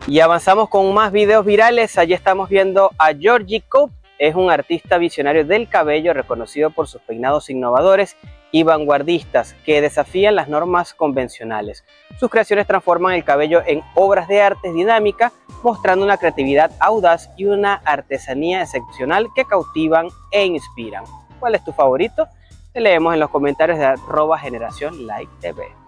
Y avanzamos con más videos virales. Allí estamos viendo a Georgie Cope. Es un artista visionario del cabello reconocido por sus peinados innovadores y vanguardistas que desafían las normas convencionales. Sus creaciones transforman el cabello en obras de arte dinámica, mostrando una creatividad audaz y una artesanía excepcional que cautivan e inspiran. ¿Cuál es tu favorito? Te leemos en los comentarios de @generacionliketv.